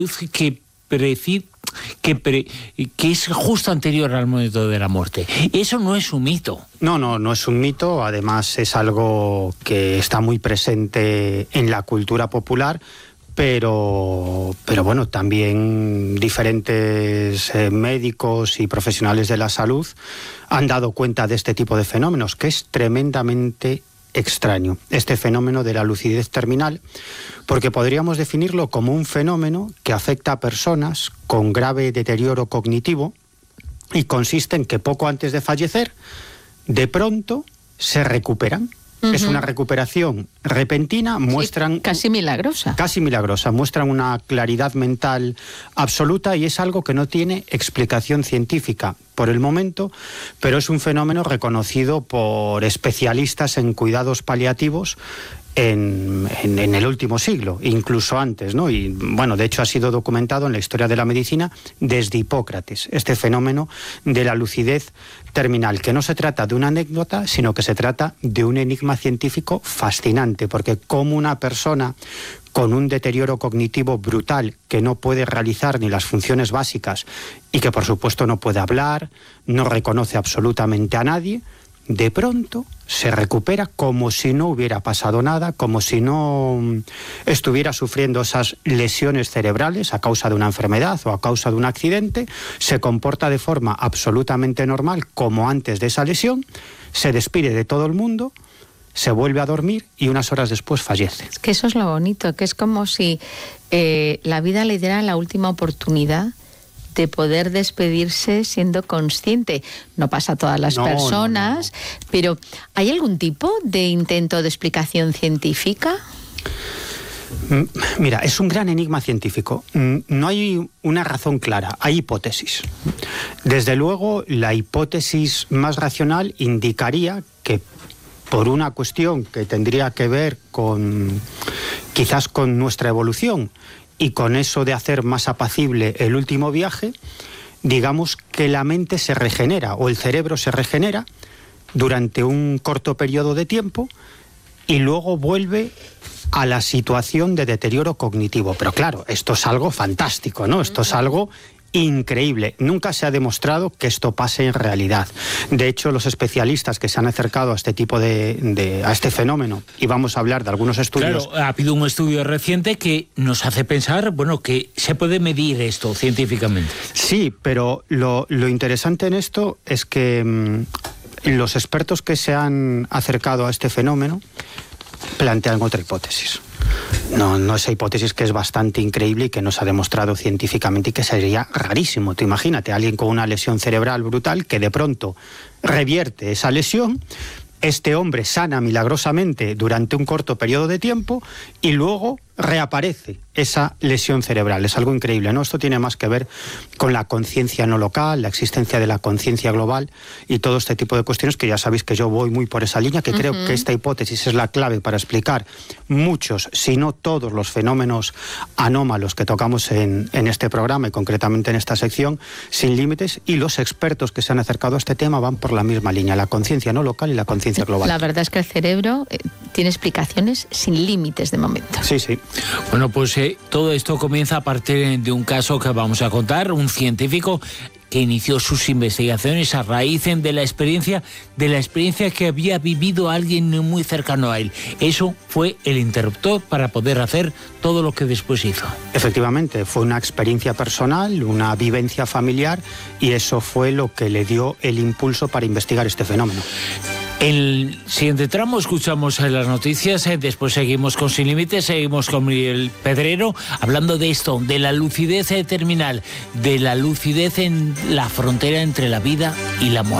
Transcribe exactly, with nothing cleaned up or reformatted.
que preci- que, pre- que es justo anterior al momento de la muerte. Eso no es un mito. No, no, no es un mito. Además es algo que está muy presente en la cultura popular. Pero, pero bueno, también diferentes eh, médicos y profesionales de la salud han dado cuenta de este tipo de fenómenos, que es tremendamente extraño, este fenómeno de la lucidez terminal, porque podríamos definirlo como un fenómeno que afecta a personas con grave deterioro cognitivo y consiste en que poco antes de fallecer, de pronto se recuperan. Uh-huh. Es una recuperación repentina, muestran... Sí, casi milagrosa. Casi milagrosa, muestran una claridad mental absoluta y es algo que no tiene explicación científica por el momento, pero es un fenómeno reconocido por especialistas en cuidados paliativos En, en, en el último siglo, incluso antes, ¿no? Y bueno, de hecho ha sido documentado en la historia de la medicina desde Hipócrates, este fenómeno de la lucidez terminal, que no se trata de una anécdota, sino que se trata de un enigma científico fascinante, porque como una persona con un deterioro cognitivo brutal, que no puede realizar ni las funciones básicas y que por supuesto no puede hablar, no reconoce absolutamente a nadie, de pronto se recupera como si no hubiera pasado nada, como si no estuviera sufriendo esas lesiones cerebrales a causa de una enfermedad o a causa de un accidente, se comporta de forma absolutamente normal como antes de esa lesión, se despide de todo el mundo, se vuelve a dormir y unas horas después fallece. Es que eso es lo bonito, que es como si eh, la vida le diera la última oportunidad de poder despedirse siendo consciente. No pasa a todas las no, personas, no, no. Pero ¿hay algún tipo de intento de explicación científica? Mira, es un gran enigma científico. No hay una razón clara, hay hipótesis. Desde luego, la hipótesis más racional indicaría que por una cuestión que tendría que ver con, quizás con nuestra evolución, y con eso de hacer más apacible el último viaje, digamos que la mente se regenera o el cerebro se regenera durante un corto periodo de tiempo y luego vuelve a la situación de deterioro cognitivo. Pero claro, esto es algo fantástico, ¿no? Esto es algo increíble. Nunca se ha demostrado que esto pase en realidad. De hecho, los especialistas que se han acercado a este tipo de, de a este fenómeno, y vamos a hablar de algunos estudios. Claro, ha habido un estudio reciente que nos hace pensar, bueno, que se puede medir esto científicamente. Sí, pero lo, lo interesante en esto es que mmm, los expertos que se han acercado a este fenómeno plantean otra hipótesis. No, no esa hipótesis que es bastante increíble y que no se ha demostrado científicamente y que sería rarísimo. Tú imagínate, alguien con una lesión cerebral brutal que de pronto revierte esa lesión, este hombre sana milagrosamente durante un corto periodo de tiempo y luego reaparece esa lesión cerebral. Es algo increíble, ¿no? Esto tiene más que ver con la conciencia no local, la existencia de la conciencia global y todo este tipo de cuestiones que ya sabéis que yo voy muy por esa línea, que uh-huh. creo que esta hipótesis es la clave para explicar muchos, si no todos los fenómenos anómalos que tocamos en, en este programa y concretamente en esta sección, sin límites, y los expertos que se han acercado a este tema van por la misma línea, la conciencia no local y la conciencia global. La verdad es que el cerebro eh, tiene explicaciones sin límites de momento. Sí, sí. Bueno, pues eh, todo esto comienza a partir de un caso que vamos a contar, un científico que inició sus investigaciones a raíz de la experiencia, de la experiencia que había vivido alguien muy cercano a él. Eso fue el interruptor para poder hacer todo lo que después hizo. Efectivamente, fue una experiencia personal, una vivencia familiar, y eso fue lo que le dio el impulso para investigar este fenómeno. En el siguiente tramo escuchamos las noticias, eh, después seguimos con Sin Límites, seguimos con Miguel Pedrero, hablando de esto, de la lucidez terminal, de la lucidez en la frontera entre la vida y la muerte.